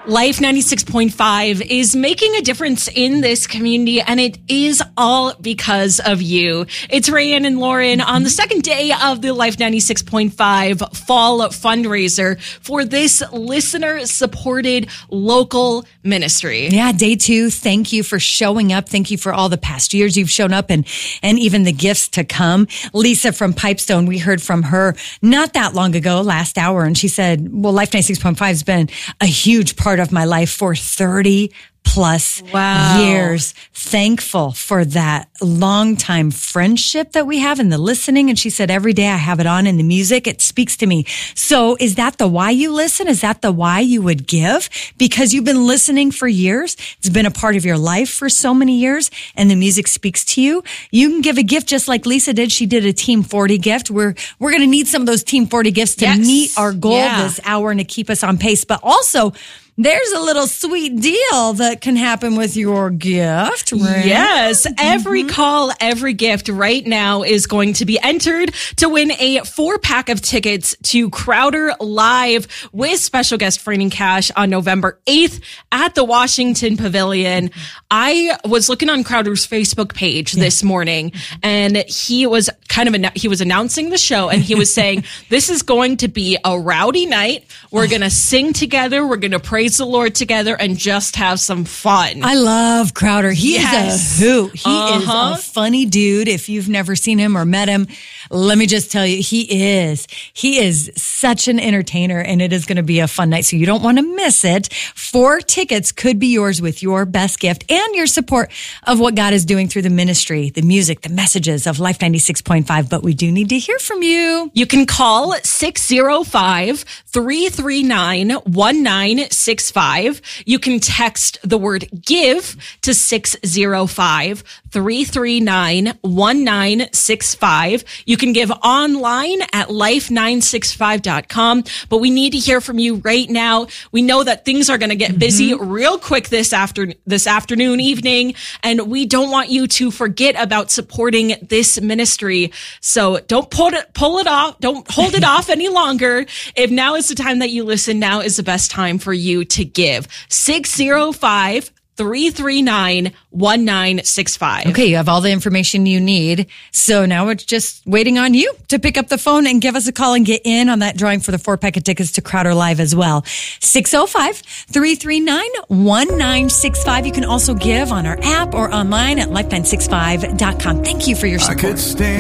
Life 96.5 is making a difference in this community, and it is all because of you. It's Rayanne and Lauren on the second day of the Life 96.5 fall fundraiser for this listener-supported local ministry. Yeah, day 2. Thank you for showing up. Thank you for all the past years you've shown up and even the gifts to come. Lisa from Pipestone, we heard from her not that long ago, last hour, and she said, well, Life 96.5 has been a huge part of my life for 30 plus years. Thankful for that long time friendship that we have and the listening. And she said, every day I have it on and the music, it speaks to me. So is that the why you listen? Is that the why you would give? Because you've been listening for years. It's been a part of your life for so many years and the music speaks to you. You can give a gift just like Lisa did. She did a Team 40 gift. We're going to need some of those Team 40 gifts to meet our goal this hour and to keep us on pace. But also, there's a little sweet deal that can happen with your gift, right? Yes. Every call, every gift right now is going to be entered to win a 4-pack of tickets to Crowder Live with special guest Framing Cash on November 8th at the Washington Pavilion. I was looking on Crowder's Facebook page this morning, and he was he was announcing the show, and he was saying, this is going to be a rowdy night. We're going to sing together. We're going to praise the Lord together and just have some fun. I love Crowder. He is a hoot. He is a funny dude. If you've never seen him or met him, let me just tell you, he is such an entertainer, and it is going to be a fun night. So you don't want to miss it. 4 tickets could be yours with your best gift and your support of what God is doing through the ministry, the music, the messages of Life 96.5. But we do need to hear from you. You can call 605-339-1965. You can text the word give to 605-339-1965. You can give online at life965.com. But we need to hear from you right now. We know that things are going to get busy real quick this afternoon, evening, and we don't want you to forget about supporting this ministry. So don't pull it off. Don't hold it off any longer. If now is the time that you listen, now is the best time for you to give. 605-339-1965. Okay, you have all the information you need. So now it's just waiting on you to pick up the phone and give us a call and get in on that drawing for the 4-pack of tickets to Crowder Live as well. 605-339-1965. You can also give on our app or online at life965.com. Thank you for your support.